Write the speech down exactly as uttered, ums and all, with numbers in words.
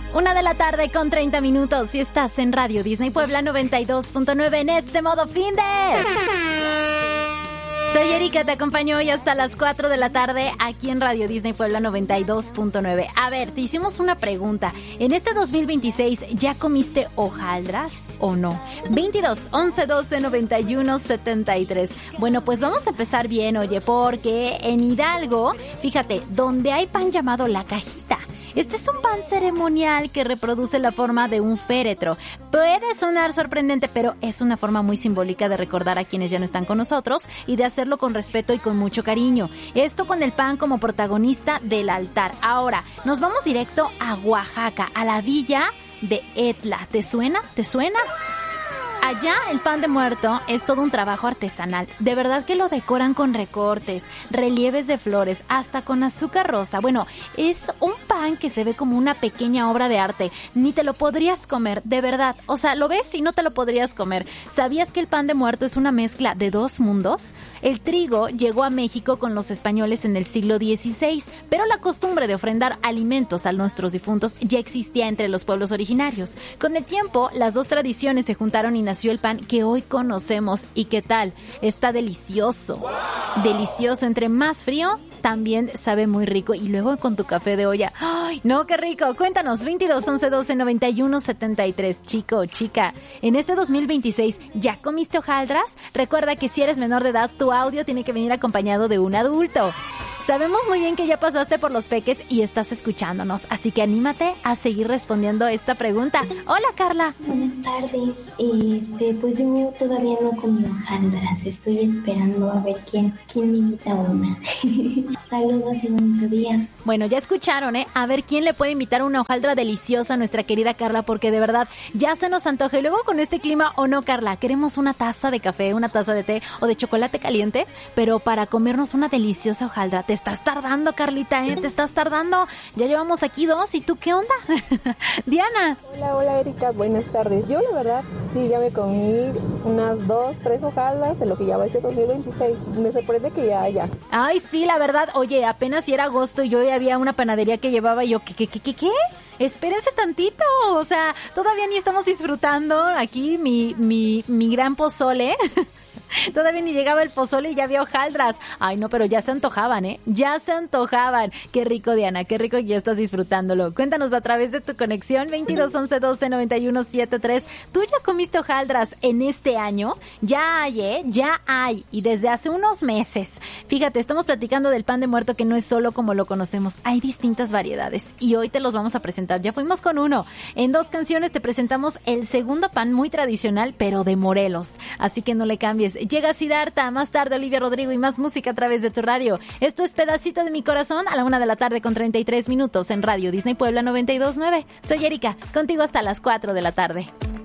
Una de la tarde con treinta minutos y estás en Radio Disney Puebla noventa y dos punto nueve en este modo fin de... Soy Erika, te acompaño hoy hasta las cuatro de la tarde aquí en Radio Disney Puebla noventa y dos punto nueve. A ver, te hicimos una pregunta. En este dos mil veintiséis, ¿ya comiste hojaldras o no? veintidós, once, doce, noventa y uno, setenta y tres. Bueno, pues vamos a empezar bien, oye, porque en Hidalgo, fíjate, donde hay pan llamado la cajita. Este es un pan ceremonial que reproduce la forma de un féretro. Puede sonar sorprendente, pero es una forma muy simbólica de recordar a quienes ya no están con nosotros y de hacerlo con respeto y con mucho cariño. Esto con el pan como protagonista del altar. Ahora, nos vamos directo a Oaxaca, a la villa de Etla. ¿Te suena? ¿Te suena? Allá el pan de muerto es todo un trabajo artesanal. De verdad que lo decoran con recortes, relieves de flores, hasta con azúcar rosa. Bueno, es un pan que se ve como una pequeña obra de arte. Ni te lo podrías comer, de verdad. O sea, lo ves y no te lo podrías comer. ¿Sabías que el pan de muerto es una mezcla de dos mundos? El trigo llegó a México con los españoles en el siglo dieciséis, pero la costumbre de ofrendar alimentos a nuestros difuntos ya existía entre los pueblos originarios. Con el tiempo, las dos tradiciones se juntaron y nació el pan que hoy conocemos. ¿Y qué tal? Está delicioso. ¡Wow! Delicioso. Entre más frío, también sabe muy rico. Y luego con tu café de olla. ¡Ay, no, qué rico! Cuéntanos, veintidós, once, doce, noventa y uno, setenta y tres. Chico, chica, en este dos mil veintiséis, ¿ya comiste hojaldras? Recuerda que si eres menor de edad, tu audio tiene que venir acompañado de un adulto. Sabemos muy bien que ya pasaste por los peques y estás escuchándonos, así que anímate a seguir respondiendo esta pregunta. Hola, Carla. Buenas tardes. Este, pues yo todavía no comí hojaldras. Estoy esperando a ver quién, quién me invita una. Saludos y bonito día. Bueno, ya escucharon, ¿eh? A ver quién le puede invitar una hojaldra deliciosa a nuestra querida Carla, porque de verdad ya se nos antoja. Y luego con este clima, ¿o no, Carla? Queremos una taza de café, una taza de té o de chocolate caliente, pero para comernos una deliciosa hojaldra. Te estás tardando, Carlita, ¿eh? Te estás tardando. Ya llevamos aquí dos. ¿Y tú qué onda? Diana. Hola, hola, Erika. Buenas tardes. Yo, la verdad, sí, ya me comí unas dos, tres hojaldras en lo que ya va a ser dos mil veintiséis. Me sorprende que ya haya. Ay, sí, la verdad. Oye, apenas si era agosto y yo ya había una panadería que llevaba y yo, ¿qué, qué, qué, qué, qué? Espérense tantito, o sea, todavía ni estamos disfrutando aquí mi, mi, mi gran pozole. Todavía ni llegaba el pozole y ya había hojaldras. Ay, no, pero ya se antojaban, ¿eh? Ya se antojaban. Qué rico, Diana, qué rico que ya estás disfrutándolo. Cuéntanos a través de tu conexión veintidós, once, doce, noventa y uno, setenta y tres. ¿Tú ya comiste hojaldras en este año? Ya hay, ¿eh? Ya hay. Y desde hace unos meses. Fíjate, estamos platicando del pan de muerto que no es solo como lo conocemos. Hay distintas variedades y hoy te los vamos a presentar. Ya fuimos con uno. En dos canciones te presentamos el segundo pan muy tradicional, pero de Morelos. Así que no le cambies. Llega Siddhartha, más tarde Olivia Rodrigo y más música a través de tu radio. Esto es Pedacito de mi Corazón a la una de la tarde con treinta y tres minutos en Radio Disney Puebla noventa y dos punto nueve. Soy Erika, contigo hasta las cuatro de la tarde.